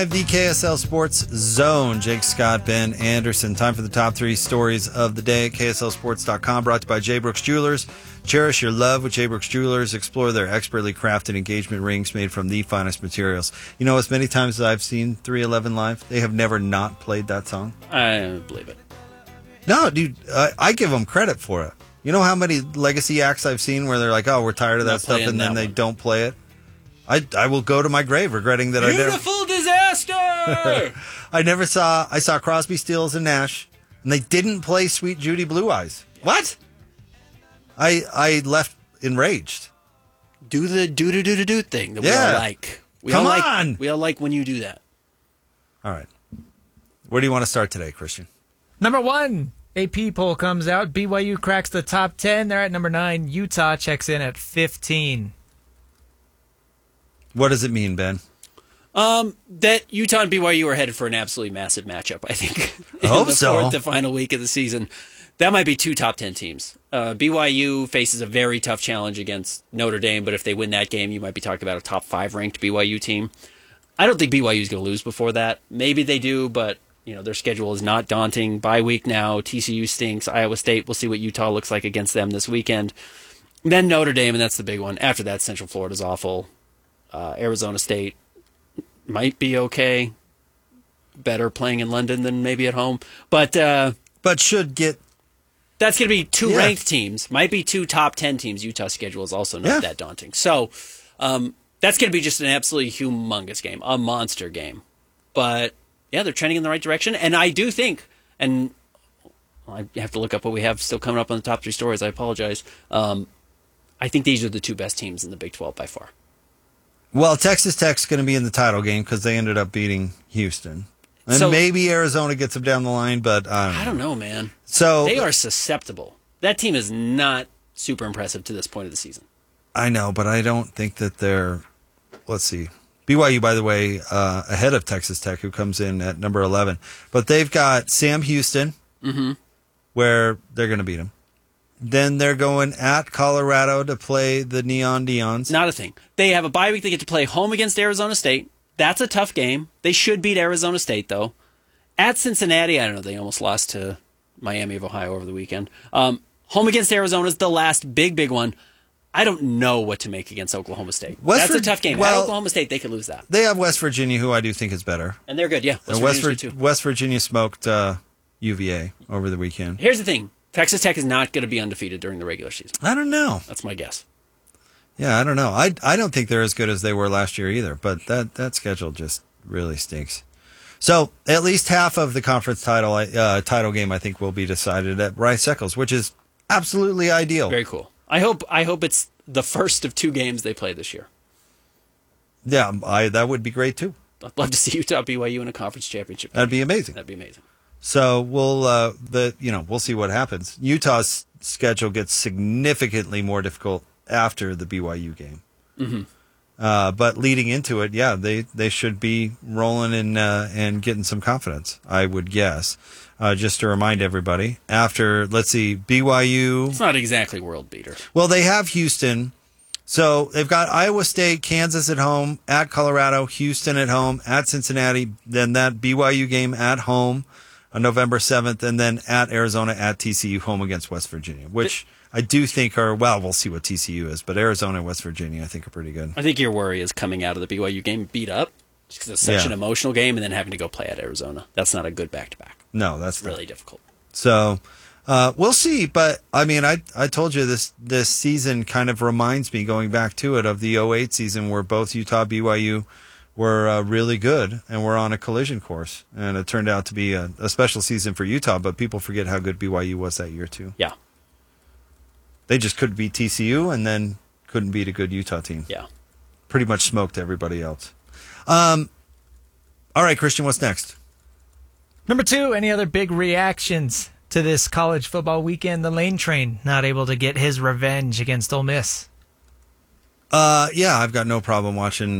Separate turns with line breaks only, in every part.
The KSL Sports Zone. Jake Scott, Ben Anderson. Time for the top three stories of the day at KSLSports.com. Brought to you by J. Brooks Jewelers. Cherish your love with J. Brooks Jewelers. Explore their expertly crafted engagement rings made from the finest materials. You know, as many times as I've seen 311 live, they have never not played that song.
I believe it.
No, dude, I give them credit for it. You know how many legacy acts I've seen where they're like, oh, we're tired of that stuff, and then they don't play it? I will go to my grave regretting that
Beautiful disaster!
I saw Crosby, Stills, and Nash, and they didn't play Sweet Judy Blue Eyes. What? I left enraged.
Do the do thing that we all like. We all like when you do that.
All right. Where do you want to start today, Christian?
Number 1, AP poll comes out. BYU cracks the top 10. They're at number 9. Utah checks in at 15.
What does it mean, Ben?
That Utah and BYU are headed for an absolutely massive matchup, I think.
I hope so.
The final week of the season. That might be 2 top 10 teams. BYU faces a very tough challenge against Notre Dame, but if they win that game, you might be talking about a top 5 ranked BYU team. I don't think BYU is going to lose before that. Maybe they do, but their schedule is not daunting. Bye week now. TCU stinks. Iowa State, we'll see what Utah looks like against them this weekend. Then Notre Dame, and that's the big one. After that, Central Florida's awful. Arizona State might be okay. Better playing in London than maybe at home. But
should get...
That's going to be 2 ranked teams. Might be 2 top 10 teams. Utah's schedule is also not that daunting. So that's going to be just an absolutely humongous game. A monster game. But, yeah, they're trending in the right direction. And I do think, and I have to look up what we have still coming up on the top 3 stories. I apologize. I think these are the 2 best teams in the Big 12 by far.
Well, Texas Tech's going to be in the title game because they ended up beating Houston. And maybe Arizona gets them down the line, but
I don't know, man.
So
they are susceptible. That team is not super impressive to this point of the season.
I know, but I don't think that they're... Let's see. BYU, by the way, ahead of Texas Tech, who comes in at number 11. But they've got Sam Houston, where they're going to beat them. Then they're going at Colorado to play the Neon Deons.
Not a thing. They have a bye week. They get to play home against Arizona State. That's a tough game. They should beat Arizona State, though. At Cincinnati, I don't know. They almost lost to Miami of Ohio over the weekend. Home against Arizona is the last big one. I don't know what to make against Oklahoma State. That's a tough game. At Oklahoma State, they could lose that.
They have West Virginia, who I do think is better.
And they're good, yeah.
West Virginia smoked UVA over the weekend.
Here's the thing. Texas Tech is not going to be undefeated during the regular season.
I don't know.
That's my guess.
Yeah, I don't know. I don't think they're as good as they were last year either, but that schedule just really stinks. So at least half of the conference title game, I think, will be decided at Rice Eccles, which is absolutely ideal.
Very cool. I hope it's the first of 2 games they play this year.
Yeah, that would be great too.
I'd love to see Utah BYU in a conference championship.
That'd be amazing. So we'll see what happens. Utah's schedule gets significantly more difficult after the BYU game. But leading into it, they should be rolling and getting some confidence, I would guess. Just to remind everybody, after, let's see, BYU...
It's not exactly world beater.
Well, they have Houston. So they've got Iowa State, Kansas at home, at Colorado, Houston at home, at Cincinnati, then that BYU game at home on November 7th, and then at Arizona, at TCU, home against West Virginia, which I do think we'll see what TCU is, but Arizona and West Virginia I think are pretty good.
I think your worry is coming out of the BYU game beat up, just because it's such an emotional game, and then having to go play at Arizona. That's not a good back-to-back.
No, that's
really difficult.
So we'll see, but I mean, I told you this season kind of reminds me, going back to it, of the 2008 season where both Utah BYU were really good and were on a collision course, and it turned out to be a special season for Utah, but people forget how good BYU was that year too.
Yeah.
They just couldn't beat TCU and then couldn't beat a good Utah team.
Yeah.
Pretty much smoked everybody else. All right, Christian, what's next?
Number 2, any other big reactions to this college football weekend? The Lane Train not able to get his revenge against Ole Miss.
Yeah, I've got no problem watching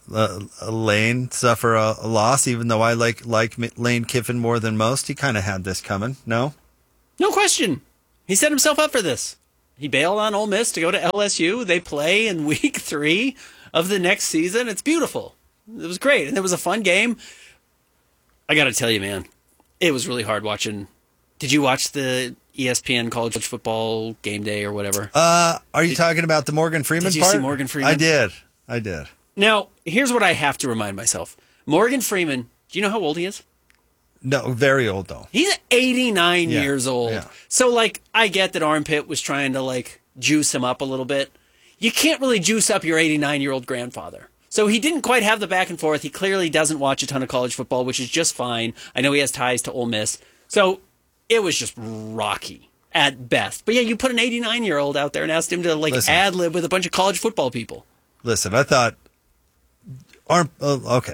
Lane suffer a loss, even though I like Lane Kiffin more than most. He kind of had this coming, no?
No question. He set himself up for this. He bailed on Ole Miss to go to LSU. They play in week 3 of the next season. It's beautiful. It was great, and it was a fun game. I got to tell you, man, it was really hard watching. Did you watch the ESPN College Football Game Day or whatever?
Are you talking about the Morgan Freeman
Did you
part?
see Morgan Freeman?
I did.
Now, here's what I have to remind myself. Morgan Freeman, do you know how old he is?
No, very old though.
He's 89
Yeah,
years old.
yeah.
So, like, I get that Armpit was trying to, like, juice him up a little bit. You can't really juice up your 89-year-old grandfather. So he didn't quite have the back and forth. He clearly doesn't watch a ton of college football, which is just fine. I know he has ties to Ole Miss. So it was just rocky at best. But yeah, you put an 89-year-old out there and asked him to, like,
Listen.
ad-lib with a bunch of college football people.
Listen, I thought, okay.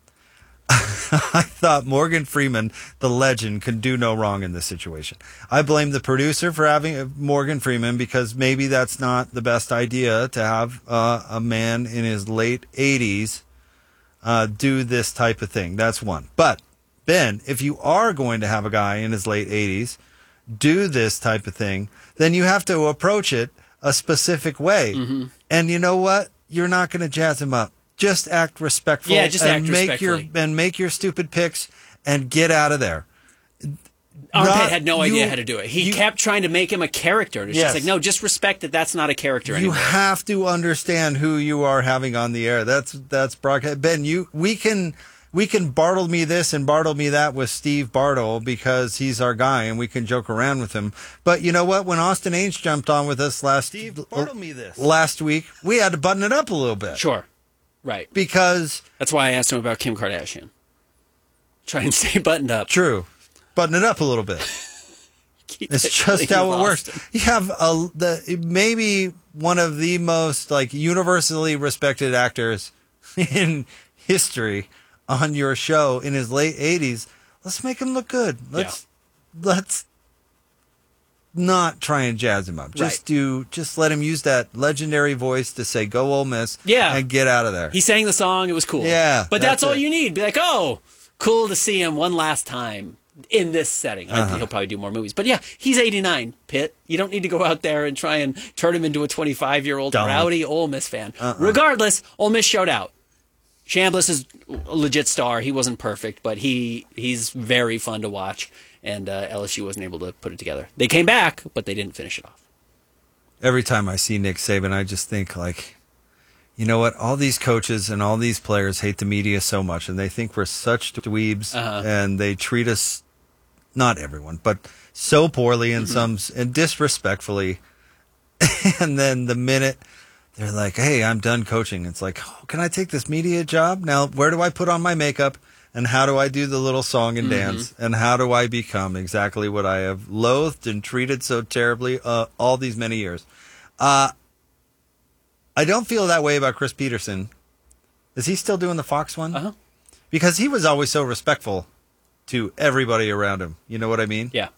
I thought Morgan Freeman, the legend, can do no wrong in this situation. I blame the producer for having Morgan Freeman because maybe that's not the best idea to have a man in his late 80s do this type of thing. That's one. But, Ben, if you are going to have a guy in his late 80s do this type of thing, then you have to approach it a specific way.
Mm-hmm.
And you know what? You're not going to jazz him up. Just act respectful.
Yeah, just act respectfully.
Make your stupid picks and get out of there.
Armpit had no idea how to do it. He kept trying to make him a character. It's
Yes.
just like, no, just respect that that's not a character
You
anymore.
have to understand who you are having on the air. That's broadcast. Ben, we can Bartle me this and Bartle me that with Steve Bartle because he's our guy and we can joke around with him. But you know what? When Austin Ainge jumped on with us last week, we had to button it up a little bit.
Sure. Right.
Because
That's why I asked him about Kim Kardashian. Try and stay buttoned up.
true, button it up a little bit.
Keep
It's
it
just
clean,
how it
Boston.
works. You have maybe one of the most like universally respected actors in history on your show in his late 80s. Let's make him look good. Let's not try and jazz him up. Just let him use that legendary voice to say "Go Ole Miss" and get out of there.
He sang the song. It was cool.
Yeah,
But that's all
it.
you need. Be like, oh, cool to see him one last time in this setting. I think he'll probably do more movies. But yeah, he's 89, Pitt. You don't need to go out there and try and turn him into a 25-year-old
Don't.
rowdy Ole Miss fan. Regardless, Ole Miss showed out. Chambliss is a legit star. He wasn't perfect, but he's very fun to watch. And LSU wasn't able to put it together. They came back, but they didn't finish it off.
Every time I see Nick Saban, I just think like, you know what? All these coaches and all these players hate the media so much, and they think we're such dweebs, and they treat us, not everyone, but so poorly and and disrespectfully. And then the minute they're like, "Hey, I'm done coaching," it's like, "Oh, can I take this media job now? Where do I put on my makeup?" And how do I do the little song and dance? And how do I become exactly what I have loathed and treated so terribly all these many years? I don't feel that way about Chris Peterson. Is he still doing the Fox one? Because he was always so respectful to everybody around him. You know what I mean?
Yeah.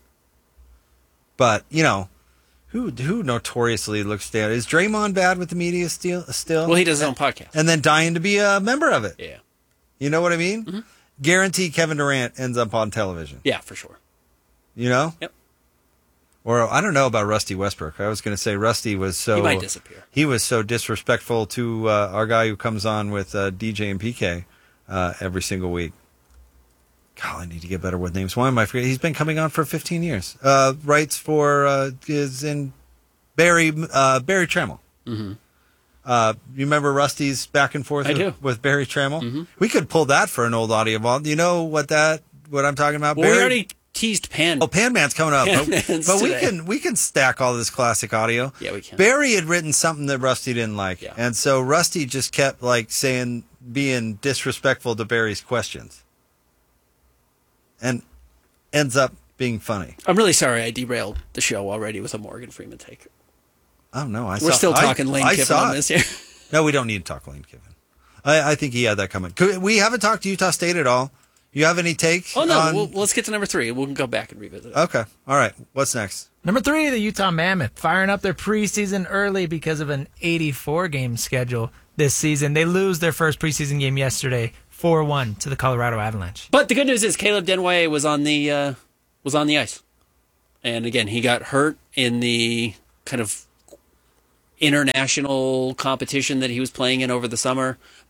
But, you know, who notoriously looks down? Is Draymond bad with the media still?
Well, he does his own podcast.
And then dying to be a member of it.
Yeah.
You know what I mean? Guarantee Kevin Durant ends up on television.
Yeah, for sure.
You know?
Yep.
Or I don't know about Rusty Westbrook. I was going to say Rusty was so...
He might disappear.
He was so disrespectful to our guy who comes on with DJ and PK every single week. God, I need to get better with names. Why am I forgetting? He's been coming on for 15 years. Writes for... is in Barry Trammell. Mm-hmm. You remember Rusty's back and forth with Barry Trammell? Mm-hmm. We could pull that for an old audio vault. You know what I'm talking about?
Well, we already teased Pan.
Oh, Pan Man's coming up. But
today.
we can stack all this classic audio.
Yeah, we can.
Barry had written something that Rusty didn't like.
Yeah.
And so Rusty just kept like being disrespectful to Barry's questions. And ends up being funny.
I'm really sorry I derailed the show already with a Morgan Freeman take.
Oh, no.
We're still talking Lane Kiffin on this here.
No, we don't need to talk Lane Kiffin. I think he had that coming. We haven't talked to Utah State at all. You have any takes?
Oh, no. Let's get to number 3. We'll go back and revisit it.
Okay. All right. What's next?
Number 3, the Utah Mammoth, firing up their preseason early because of an 84-game schedule this season. They lose their first preseason game yesterday, 4-1 to the Colorado Avalanche.
But the good news is Caleb Denway was on the ice. And again, he got hurt in the kind of international competition that he was playing in over the summer,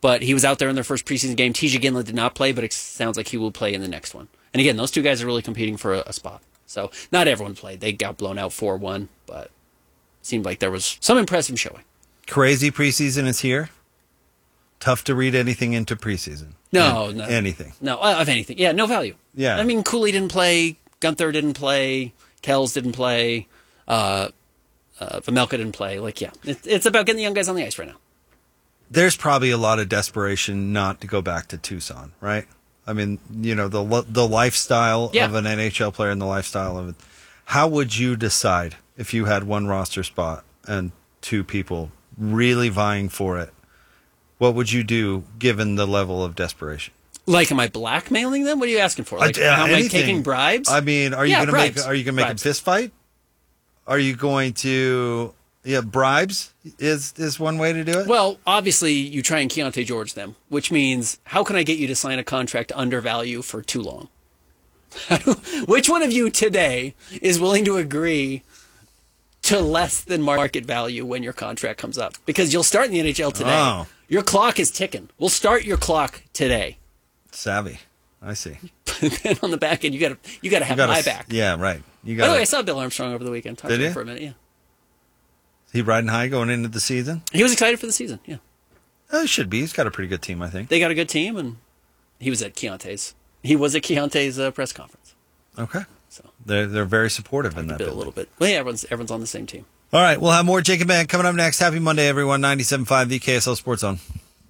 but he was out there in their first preseason game. TJ Ginla did not play, but it sounds like he will play in the next one. And again, those two guys are really competing for a spot. So not everyone played. They got blown out 4-1, but it seemed like there was some impressive showing.
Crazy preseason is here. Tough to read anything into preseason.
No.
Anything.
No, of anything. Yeah, no value.
Yeah.
I mean, Cooley didn't play. Gunther didn't play. Kells didn't play. Vamelka didn't play. It's about getting the young guys on the ice right now.
There's probably a lot of desperation not to go back to Tucson, right? I mean, the lifestyle of an NHL player and the lifestyle of it. How would you decide if you had one roster spot and two people really vying for it? What would you do given the level of desperation?
Am I blackmailing them? What are you asking for? Am I taking bribes?
I mean, are you going to make a fist fight? Are you going to? Yeah, bribes is one way to do it.
Well, obviously, you try and Keontae George them, which means how can I get you to sign a contract under value for too long? Which one of you today is willing to agree to less than market value when your contract comes up? Because you'll start in the NHL today. Oh. Your clock is ticking. We'll start your clock today.
Savvy. I see.
Then on the back end, you got to have my back.
Yeah, right.
By the way, I saw Bill Armstrong over the weekend. Talked to him for a minute. Yeah.
Is he riding high going into the season?
He was excited for the season. Yeah.
He should be. He's got a pretty good team, I think.
They got a good team, and he was at Keontae's. He was at Keontae's press conference.
Okay. So they're very supportive in that.
A little bit. Well, yeah, everyone's on the same team.
All right, we'll have more Jake and Ben coming up next. Happy Monday, everyone. 97.5, the KSL Sports Zone.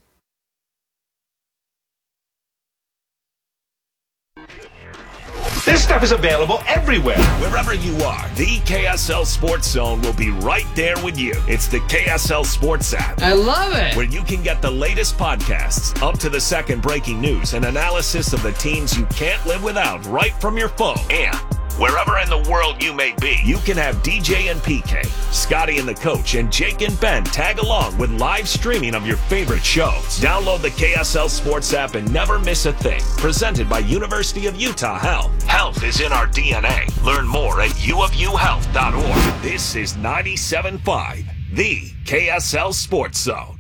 This stuff is available everywhere. Wherever you are, the KSL Sports Zone will be right there with you. It's the KSL Sports app.
I love it.
Where you can get the latest podcasts, up-to-the-second breaking news, and analysis of the teams you can't live without right from your phone. And wherever in the world you may be, you can have DJ and PK, Scotty and the Coach, and Jake and Ben tag along with live streaming of your favorite shows. Download the KSL Sports app and never miss a thing. Presented by University of Utah Health. Health is in our DNA. Learn more at uofuhealth.org. This is 97.5, the KSL Sports Zone.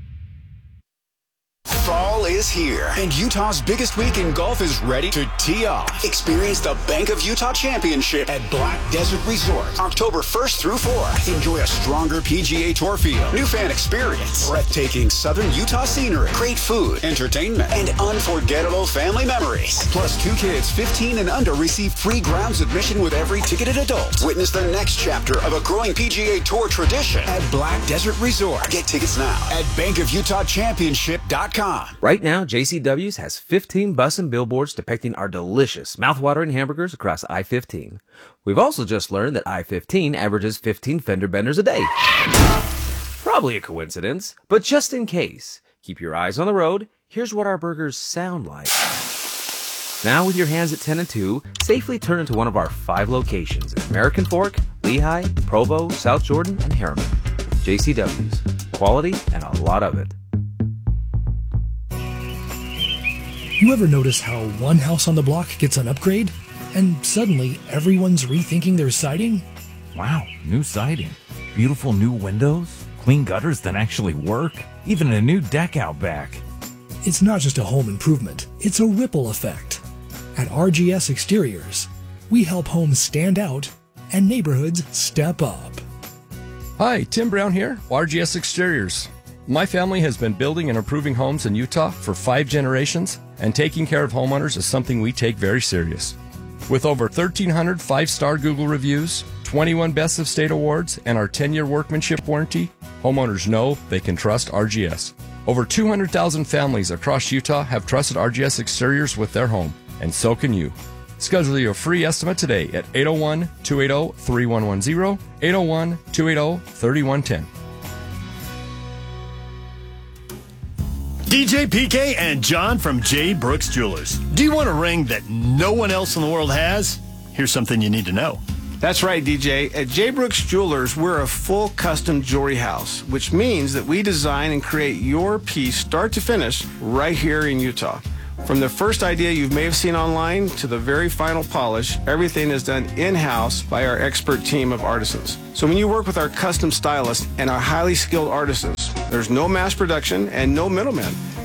Fall is here, and Utah's biggest week in golf is ready to tee off. Experience the Bank of Utah Championship at Black Desert Resort, October 1st through 4th. Enjoy a stronger PGA Tour field, new fan experience, breathtaking southern Utah scenery, great food, entertainment, and unforgettable family memories. Plus, 2 kids 15 and under receive free grounds admission with every ticketed adult. Witness the next chapter of a growing PGA Tour tradition at Black Desert Resort. Get tickets now at bankofutahchampionship.com.
Right now, JCW's has 15 bus and billboards depicting our delicious, mouthwatering hamburgers across I-15. We've also just learned that I-15 averages 15 fender benders a day. Probably a coincidence, but just in case, keep your eyes on the road. Here's what our burgers sound like. Now with your hands at 10 and 2, safely turn into one of our 5 locations in American Fork, Lehigh, Provo, South Jordan, and Harriman. JCW's. Quality and a lot of it.
You ever notice how one house on the block gets an upgrade, and suddenly everyone's rethinking their siding?
Wow, new siding. Beautiful new windows, clean gutters that actually work, even a new deck out back.
It's not just a home improvement, it's a ripple effect. At RGS Exteriors, we help homes stand out and neighborhoods step up.
Hi, Tim Brown here, RGS Exteriors. My family has been building and improving homes in Utah for 5 generations, and taking care of homeowners is something we take very serious. With over 1,300 5-star Google reviews, 21 Best of State awards, and our 10-year workmanship warranty, homeowners know they can trust RGS. Over 200,000 families across Utah have trusted RGS Exteriors with their home, and so can you. Schedule your free estimate today at 801-280-3110, 801-280-3110.
DJ, PK, and John from J. Brooks Jewelers. Do you want a ring that no one else in the world has? Here's something you need to know.
That's right, DJ. At J. Brooks Jewelers, we're a full custom jewelry house, which means that we design and create your piece start to finish right here in Utah. From the first idea you may have seen online to the very final polish, everything is done in-house by our expert team of artisans. So when you work with our custom stylists and our highly skilled artisans, there's no mass production and no middlemen.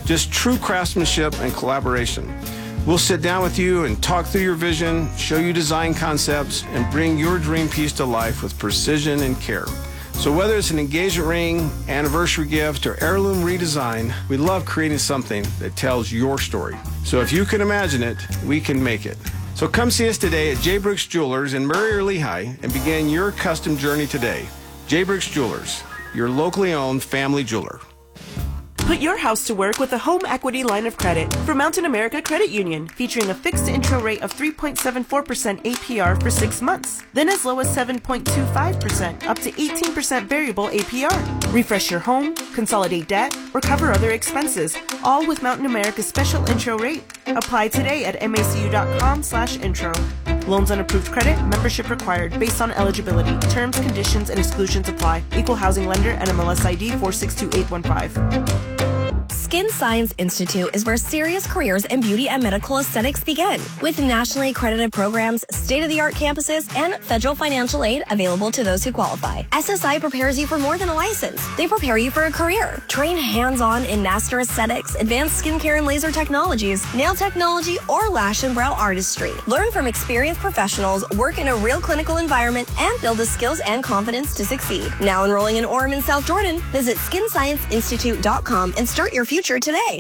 just true craftsmanship and collaboration. We'll sit down with you and talk through your vision, show you design concepts, and bring your dream piece to life with precision and care. So whether it's an engagement ring, anniversary gift, or heirloom redesign, we love creating something that tells your story. So if you can imagine it, we can make it. So come see us today at J. Brooks Jewelers in Murray or Lehigh and begin your custom journey today. J. Brooks Jewelers, your locally owned family jeweler.
Put your house to work with a home equity line of credit from Mountain America Credit Union, featuring a fixed intro rate of 3.74% APR for 6 months, then as low as 7.25%, up to 18% variable APR. Refresh your home, consolidate debt, or cover other expenses, all with Mountain America's special intro rate. Apply today at macu.com/intro. Loans on approved credit, membership required, based on eligibility. Terms, conditions, and exclusions apply. Equal housing lender, NMLS ID 462815.
Skin Science Institute is where serious careers in beauty and medical aesthetics begin. With nationally accredited programs, state-of-the-art campuses, and federal financial aid available to those who qualify, SSI prepares you for more than a license. They prepare you for a career. Train hands-on in master aesthetics, advanced skincare and laser technologies, nail technology, or lash and brow artistry. Learn from experienced professionals, work in a real clinical environment, and build the skills and confidence to succeed. Now enrolling in Orem and South Jordan, visit skinscienceinstitute.com and start your future today.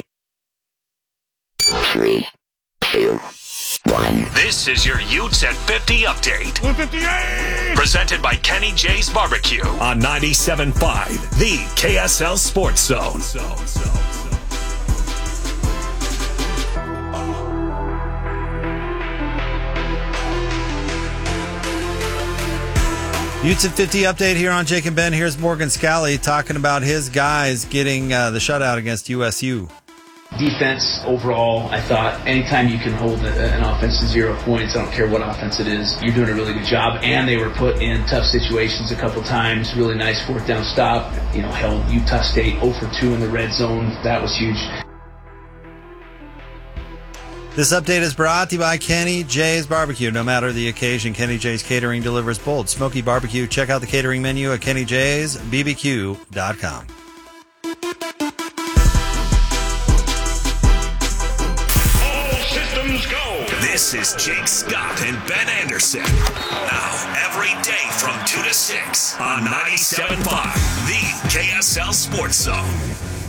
3, 2, 1. This is your Utes at 50 update. 158! Presented by Kenny J's Barbecue on 97.5, the KSL Sports Zone.
Utes at 50 update here on Jake and Ben. Here's Morgan Scally talking about his guys getting the shutout against USU.
Defense, overall, I thought anytime you can hold an offense to 0 points, I don't care what offense it is, you're doing a really good job. And they were put in tough situations a couple times. Really nice fourth down stop. Held Utah State 0 for 2 in the red zone. That was huge.
This update is brought to you by Kenny J's Barbecue. No matter the occasion, Kenny J's Catering delivers bold, smoky barbecue. Check out the catering menu at kennyjsbbq.com.
All systems go. This is Jake Scott and Ben Anderson. Now, every day from 2 to 6 on 97.5, the KSL Sports Zone.